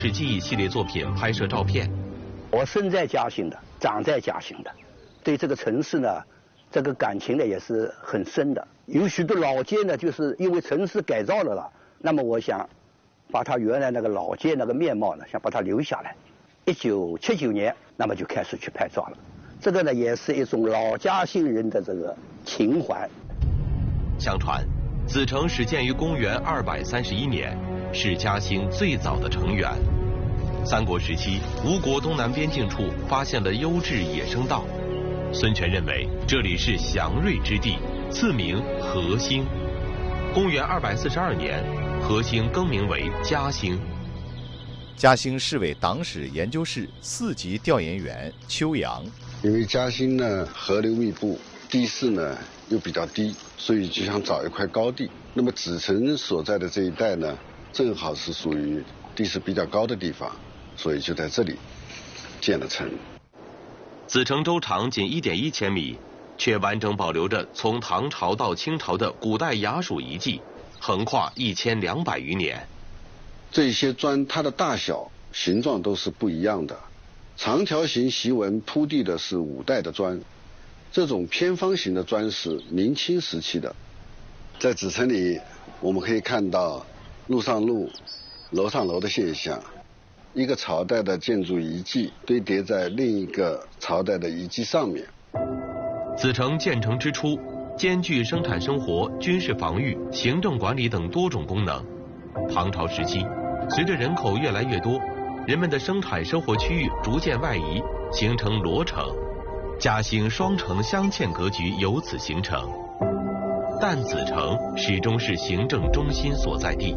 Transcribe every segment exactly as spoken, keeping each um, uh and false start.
是记忆系列作品拍摄照片。 我生在嘉兴的，长在嘉兴的，对这个城市呢，这个感情呢也是很深的。有许多老街呢，就是因为城市改造了了，那么我想把它原来那个老街那个面貌呢，想把它留下来。一九七九年，那么就开始去拍照了。这个呢，也是一种老嘉兴人的这个情怀。 相传，子城始建于公元二百三十一年，是嘉兴最早的城垣。三国时期，吴国东南边境处发现了优质野生稻，孙权认为这里是祥瑞之地，赐名和兴。公元二百四十二年，和兴更名为嘉兴。 嘉兴市委党史研究室四级调研员邱阳， 因为嘉兴呢河流密布，地势呢又比较低，所以就想找一块高地。那么子城所在的这一带呢，正好是属于地势比较高的地方，所以就在这里建了城。 子城周长仅 一点一千米，却完整保留着从唐朝到清朝的古代衙署遗迹，横跨一千两百余年。 这些砖它的大小、形状都是不一样的。长条形檄文铺地的是五代的砖，这种偏方形的砖是明清时期的。在子城里，我们可以看到路上路、楼上楼的现象，一个朝代的建筑遗迹堆叠在另一个朝代的遗迹上面。 子城建成之初，兼具生产生活、军事防御、行政管理等多种功能。唐朝时期，随着人口越来越多，人们的生产生活区域逐渐外移，形成罗城。嘉兴双城相嵌格局由此形成，但子城始终是行政中心所在地。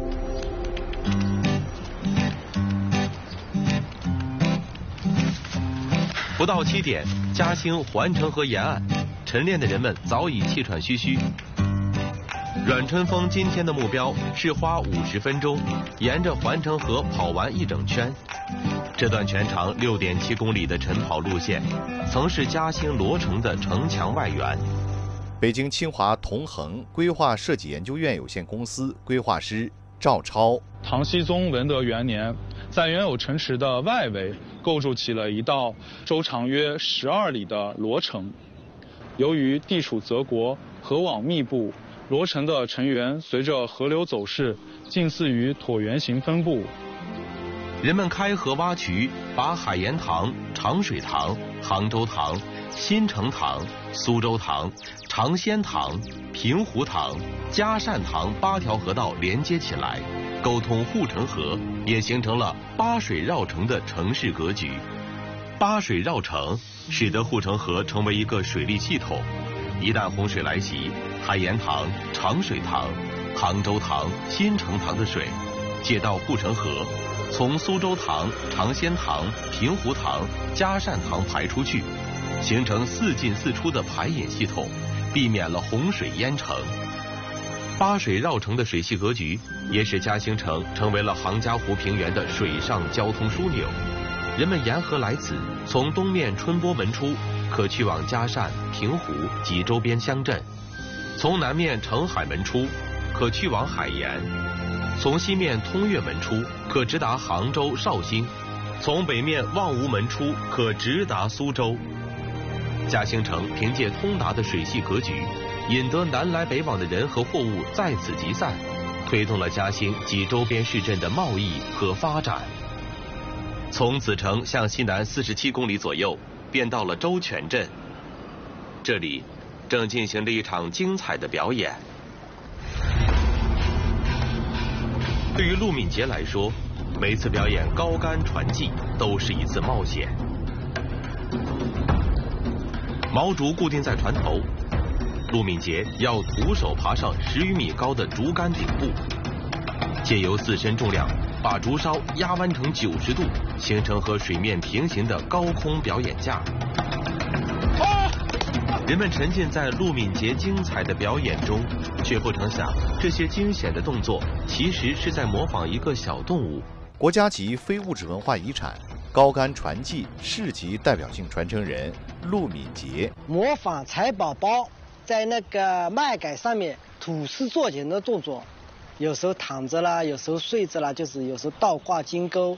不到七点，嘉兴环城河沿岸，晨练的人们早已气喘吁吁。阮春风今天的目标是花五十分钟，沿着环城河跑完一整圈。这段全长六点七公里的晨跑路线，曾是嘉兴罗城的城墙外缘。 北京清华同恒规划设计研究院有限公司规划师赵超， 唐僖宗文德元年，在原有城池的外围构筑起了一道周长约十二里的罗城。由于地处泽国，河网密布，罗城的城垣随着河流走势，近似于椭圆形分布。 人们开河挖渠，把海盐塘、长水塘、杭州塘、新城塘、苏州塘、长仙塘、平湖塘、嘉善塘八条河道连接起来，沟通护城河，也形成了八水绕城的城市格局。八水绕城使得护城河成为一个水利系统，一旦洪水来袭，海盐塘、长水塘、杭州塘、新城塘的水接到护城河，从苏州塘、长仙塘、平湖塘、嘉善塘排出去，形成四进四出的排引系统，避免了洪水淹城。八水绕城的水系格局，也使嘉兴城成为了杭嘉湖平原的水上交通枢纽。人们沿河来此，从东面春波门出，可去往嘉善、平湖及周边乡镇；从南面澄海门出，可去往海盐；从西面通岳门出，可直达杭州、绍兴；从北面望吴门出，可直达苏州。嘉兴城凭借通达的水系格局，引得南来北往的人和货物在此集散，推动了嘉兴及周边市镇的贸易和发展。从子城向西南四十七公里左右，便到了周全镇，这里正进行着一场精彩的表演。对于陆敏杰来说，每次表演高杆传技都是一次冒险。毛竹固定在船头，陆敏杰要徒手爬上十余米高的竹竿顶部，借由自身重量把竹梢压弯成九十度，形成和水面平行的高空表演架。人们沉浸在陆敏杰精彩的表演中，却不曾想，这些惊险的动作其实是在模仿一个小动物。 国家级非物质文化遗产高杆传技市级代表性传承人陆敏杰， 模仿财宝宝在那个麦秆上面吐丝作茧的动作，有时候躺着啦，有时候睡着啦，就是有时候倒挂金钩，